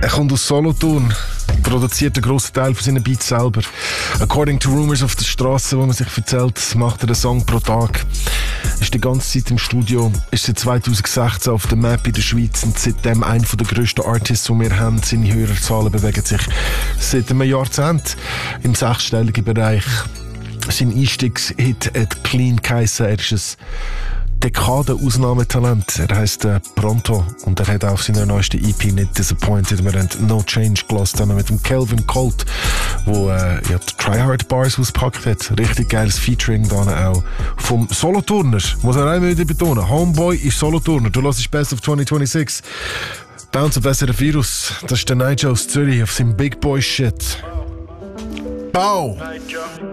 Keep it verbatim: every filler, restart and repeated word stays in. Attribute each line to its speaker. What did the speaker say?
Speaker 1: Er kommt aus Solothurn, produziert einen grossen Teil von seinen Beats selber. According to rumors auf der Straße, wo man sich erzählt, macht er einen Song pro Tag. Ist die ganze Zeit im Studio, ist seit zwanzig sechzehn auf der Map in der Schweiz und seitdem einer der grössten Artists, die wir haben. Seine Hörerzahlen bewegen sich seit einem Jahrzehnt im sechsstelligen Bereich. Sein Einstiegshit hat Clean geheissen. Er ist ein Dekade-Ausnahmetalent. Er heisst äh, Pronto und er hat auf seiner neuesten E P nicht Disappointed. Wir haben No Change gelassen, dann mit dem Calvin Colt, wo äh, ja, die Tryhard Bars ausgepackt hat. Richtig geiles Featuring dann auch vom Solothurner. Muss er einmal wieder betonen. Homeboy ist Solothurner. Du hörst Best of zwanzig sechsundzwanzig. Bounce auf S R F Virus. Das ist der Nigel aus Zürich auf seinem Big Boy Shit. Bau!